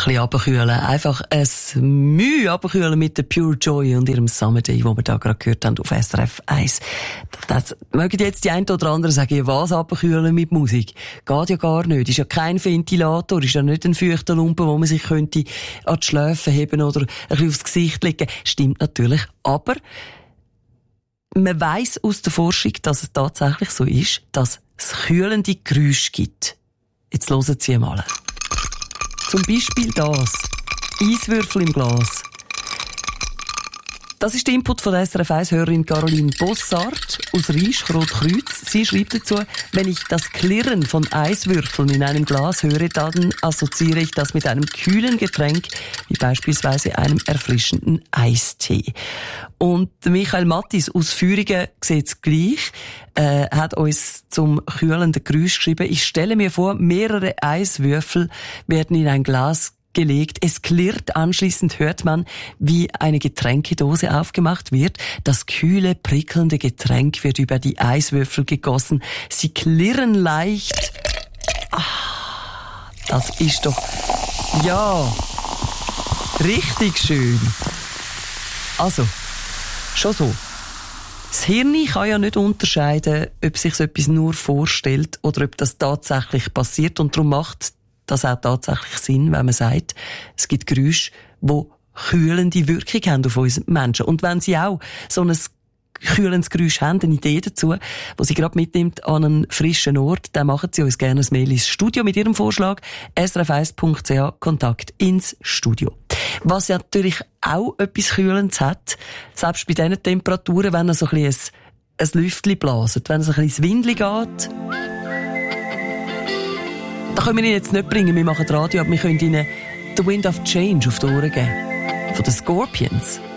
bisschen runterkühlen. Einfach ein Mühe runterkühlen mit der Pure Joy und ihrem Summer Day, wo wir da gerade gehört haben auf SRF 1. Das mögen jetzt die einen oder anderen sagen, was runterkühlen mit Musik? Geht ja gar nicht. Ist ja kein Ventilator, ist ja nicht ein Feuchterlumpen, wo man sich könnte an die Schläfe heben oder ein bisschen aufs Gesicht legen. Stimmt natürlich. Aber man weiss aus der Forschung, dass es tatsächlich so ist, dass es kühlende Geräusche gibt. Jetzt hören Sie mal. Zum Beispiel das. Eiswürfel im Glas. Das ist der Input von der SRF 1-Hörerin Caroline Bossart aus Riesch-Rotkreuz. Sie schreibt dazu, wenn ich das Klirren von Eiswürfeln in einem Glas höre, dann assoziiere ich das mit einem kühlen Getränk, wie beispielsweise einem erfrischenden Eistee. Und Michael Mattis aus Führingen sieht es gleich. Hat uns zum kühlenden Geräusch geschrieben. Ich stelle mir vor, mehrere Eiswürfel werden in ein Glas gelegt. Es klirrt, anschließend hört man, wie eine Getränkedose aufgemacht wird. Das kühle, prickelnde Getränk wird über die Eiswürfel gegossen. Sie klirren leicht. Das ist doch, ja, richtig schön. Also, schon so. Das Hirn kann ja nicht unterscheiden, ob sich so etwas nur vorstellt oder ob das tatsächlich passiert. Und darum macht das auch tatsächlich Sinn, wenn man sagt, es gibt Geräusche, die kühlende Wirkung haben auf uns Menschen. Und wenn Sie auch so ein kühlendes Geräusch haben, eine Idee dazu, die Sie gerade mitnimmt an einen frischen Ort, dann machen Sie uns gerne ein Mail ins Studio mit Ihrem Vorschlag, srf1.ch, Kontakt ins Studio. Was ja natürlich auch etwas Kühlendes hat, selbst bei diesen Temperaturen, wenn er so ein bisschen ein Lüftchen blaset, wenn es ein bisschen ins Windli geht. Da können wir Ihnen jetzt nicht bringen, wir machen Radio, aber wir können Ihnen The Wind of Change auf die Ohren geben. Von den Scorpions.